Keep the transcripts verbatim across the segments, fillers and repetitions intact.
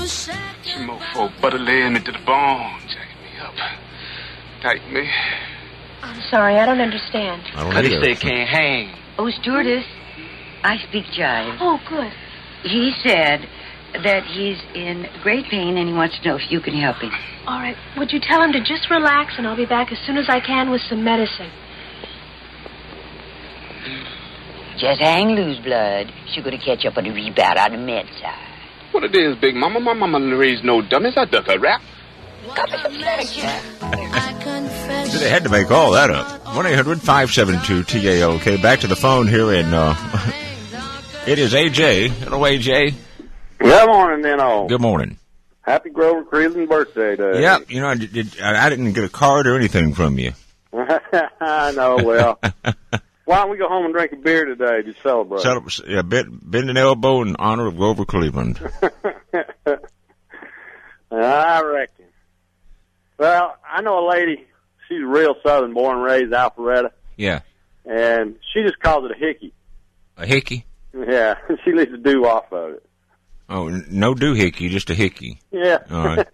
Some mofo butter laying me to the bone, jacking me up. Tight me. I'm sorry, I don't understand. I don't Cuddy either. say can't hang. Oh, stewardess, I speak jive. Oh, good. He said that he's in great pain and he wants to know if you can help him. All right, would you tell him to just relax and I'll be back as soon as I can with some medicine. Just hang loose, blood. She's going to catch up on the rebound on the med side. What it is, Big Mama? My mama didn't raise no dummies. I duck a rap. Come here, Jack. So they had to make all that up. one eight hundred five seven two T A L K. Back to the phone here in, uh, it is A J. Hello, A J. Good morning, then all. Good morning. Happy Grover Cleveland birthday day. Yeah, you know, I, did, I didn't get a card or anything from you. I know, well. Why don't we go home and drink a beer today to celebrate? Celebrate, yeah, bend, bend an elbow in honor of Grover Cleveland. I reckon. Well, I know a lady, she's real southern, born and raised Alpharetta, Yeah. and she just calls it a hickey. A hickey? Yeah, she leaves the dew off of it. Oh, n- no doohickey, just a hickey. Yeah. All right.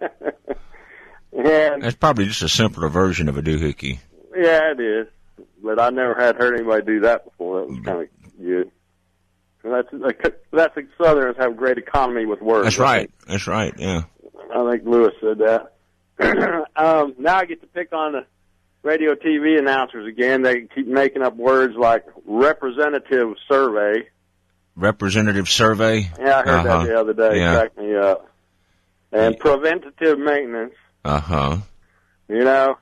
And That's probably just a simpler version of a doohickey. yeah, it is. But I never had heard anybody do that before. That was kind of good. And that's that's the Southerners have great economy with words. That's right. That's right. Yeah. I think Lewis said that. um, now I get to pick on the radio T V announcers again. They keep making up words like representative survey. Representative survey. Yeah, I heard uh-huh. that the other day. Yeah. It cracked me up. And preventative maintenance. Uh huh. You know,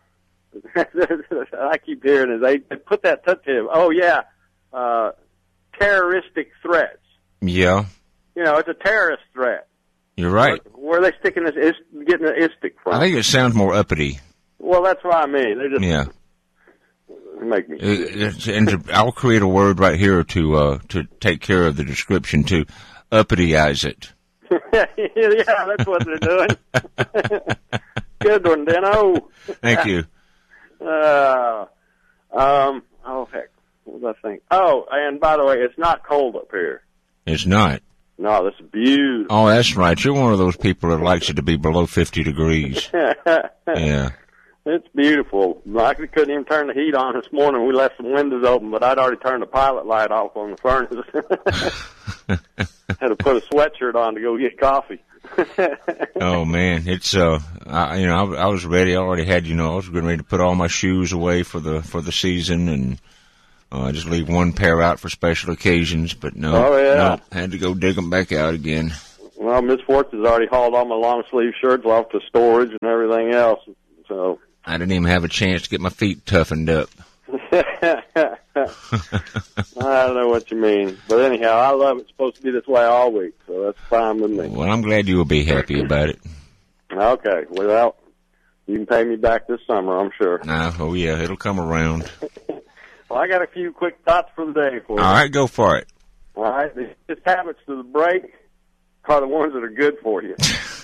I keep hearing is they, they put that touch in. Oh yeah, uh, terroristic threats. Yeah. You know, it's a terrorist threat. You're right. Where, where are they sticking this? Is, getting the istic from? I think it sounds more uppity. Well, that's what I mean. They just Yeah. make me. Uh, it's- and to, I'll create a word right here to uh, to take care of the description to uppityize it. Yeah, that's what they're doing. Good one, Dino. Thank you. Uh, um. Oh heck, what was I think? Oh, and by the way, it's not cold up here. It's not. No, this is beautiful. Oh, that's right. You're one of those people that likes it to be below fifty degrees. Yeah. It's beautiful. I couldn't even turn the heat on this morning. We left some windows open, but I'd already turned the pilot light off on the furnace. Had to put a sweatshirt on to go get coffee. Oh man, it's uh, I, you know, I, I was ready. I already had, you know, I was getting ready to put all my shoes away for the for the season, and uh, just leave one pair out for special occasions. But no, Oh, yeah. no, had to go dig them back out again. Well, Miss Fortune's already hauled all my long sleeve shirts off to storage and everything else. So I didn't even have a chance to get my feet toughened up. I don't know what you mean, but anyhow, I love it. It's supposed to be this way all week, so that's fine with me. Well, I'm glad you will be happy about it. Okay, well, you can pay me back this summer, I'm sure. Nah, oh yeah, it'll come around. Well, I got a few quick thoughts for the day for you. All right, go for it. All right, the just habits to the break are the ones that are good for you.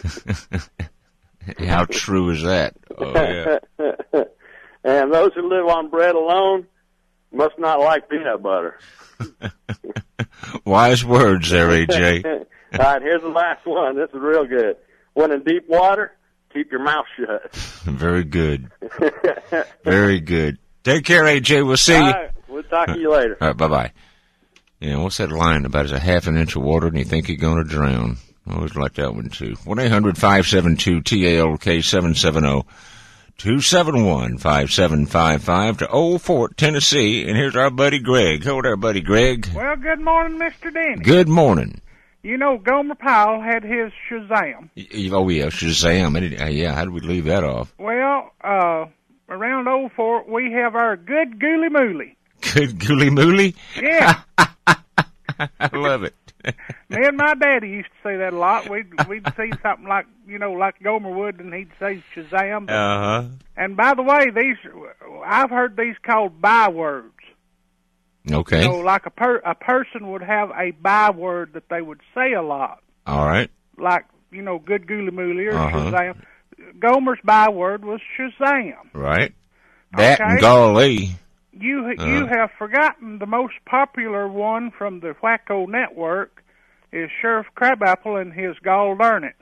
How true is that? Oh yeah. And those who live on bread alone must not like peanut butter. Wise words there, A J. All right, here's the last one. This is real good. When in deep water, keep your mouth shut. Very good. Very good. Take care, A J. We'll see All you. right, we'll talk to you later. All right, bye-bye. Yeah, what's that line about? Is a half an inch of water and you think you're going to drown? I always like that one, too. one eight hundred five seven two T A L K seven seven zero two seven one five seven five five to Old Fort, Tennessee. And here's our buddy Greg. Hello there, buddy Greg. Well, good morning, Mister Denny. Good morning. You know, Gomer Powell had his Shazam. Y- Oh, yeah, Shazam. I did, uh, yeah, how did we leave that off? Well, uh, around Old Fort, we have our good Gooly Mooly. Good Gooly Mooly? Yeah. I love it. Me and my daddy used to say that a lot. We'd, we'd see something like, you know, like Gomer would, and he'd say Shazam. Uh-huh. And by the way, these, I've heard these called bywords. Okay. So like a per, a person would have a byword that they would say a lot. All right. Like, you know, good Gooly Mooly or Uh-huh. Shazam. Gomer's byword was Shazam. Right. That Okay. and golly. You Uh-huh. you have forgotten the most popular one from the Wacko Network is Sheriff Crabapple and his Gall Darn It.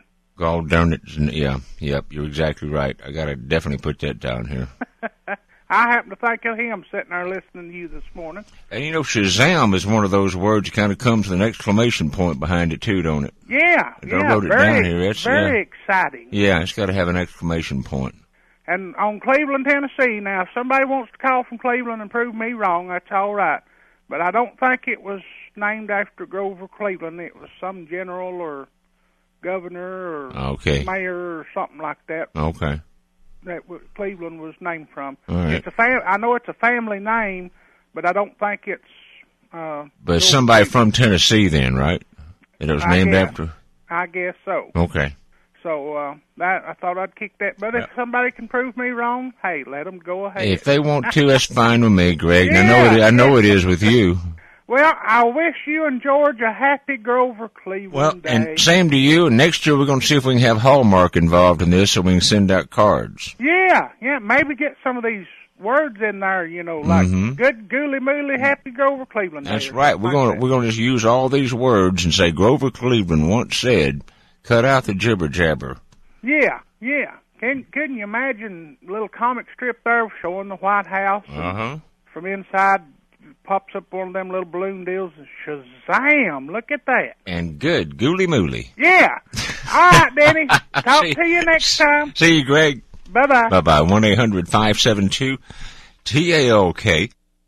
Gall darn it. Yeah, yep, you're exactly right. I got to definitely put that down here. I happen to think of him sitting there listening to you this morning. And, you know, Shazam is one of those words that kind of comes with an exclamation point behind it, too, don't it? Yeah, I yeah, wrote it very, down here. It's, very uh, exciting. Yeah, it's got to have an exclamation point. And on Cleveland, Tennessee, now, if somebody wants to call from Cleveland and prove me wrong, that's all right. But I don't think it was named after Grover Cleveland. It was some general or governor or okay. mayor or something like that. Okay. That Cleveland was named from. All right. It's a fam- I know it's a family name, but I don't think it's. Uh, but it's somebody from Tennessee, then, right? That it was I named guess, after. I guess so. Okay. So uh, that I thought I'd kick that. But if yeah. somebody can prove me wrong, hey, let them go ahead. If they want to, that's fine with me, Greg. Yeah, I know it. I know yeah. it is with you. Well, I wish you and George a happy Grover Cleveland Well, Day. and same to you. And next year we're going to see if we can have Hallmark involved in this, so we can send out cards. Yeah, yeah. Maybe get some of these words in there. You know, like mm-hmm. good gooly mooley, happy Grover Cleveland Day. That's right. We're going to we're going to just use all these words and say Grover Cleveland once said, "Cut out the jibber jabber." Yeah, yeah. Can couldn't you imagine a little comic strip there showing the White House? Uh huh. From inside. Pops up one of them little balloon deals and Shazam, look at that. And good, gooly mooley. Yeah. All right, Danny. Talk see, to you next time. See you, Greg. Bye-bye. Bye-bye. one eight hundred five seven two T A L K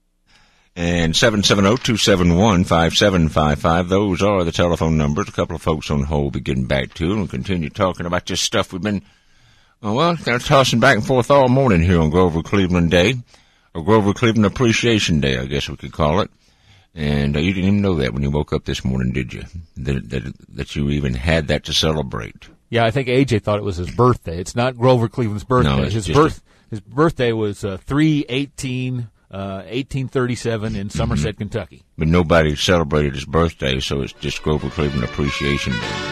and seven seven zero two seven one five seven five five. Those are the telephone numbers. A couple of folks on hold will be getting back to, and we'll continue talking about this stuff we've been, well, kind of tossing back and forth all morning here on Grover Cleveland Day. Or Grover Cleveland Appreciation Day, I guess we could call it. And uh, you didn't even know that when you woke up this morning, did you? That, that that you even had that to celebrate. Yeah, I think A J thought it was his birthday. It's not Grover Cleveland's birthday. No, it's his just birth a... his birthday was uh, three eighteen uh, eighteen thirty-seven in Somerset, mm-hmm. Kentucky. But nobody celebrated his birthday, so it's just Grover Cleveland Appreciation Day.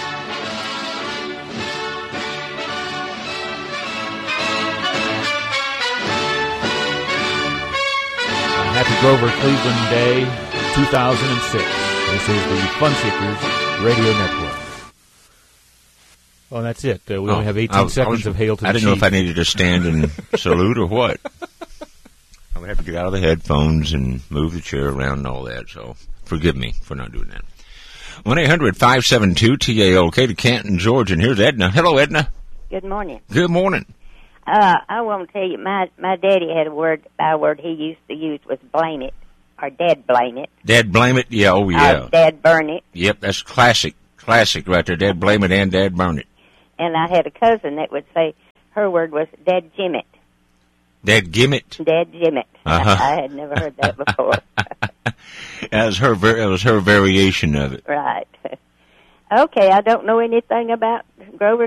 Happy Grover Cleveland Day two thousand six. This is the Fun Seekers Radio Network. Well, that's it. Uh, we oh, only have eighteen I was, seconds I was, of Hail to the I didn't Chief. know if I needed to stand and salute or what. I would have to get out of the headphones and move the chair around and all that, so forgive me for not doing that. one eight hundred five seven two T A L K to Canton, Georgia, and here's Edna. Hello, Edna. Good morning. Good morning. Uh, I want to tell you, my my daddy had a word, a word he used to use was blame it, or dad blame it. Dad blame it? Yeah, oh yeah. Or dad burn it. Yep, that's classic, classic right there. Dad blame it and dad burn it. And I had a cousin that would say her word was dad jim it. Dad gim it? Dad jim it. Uh-huh. I, I had never heard that before. That was her, that was her variation of it. Right. Okay, I don't know anything about Grover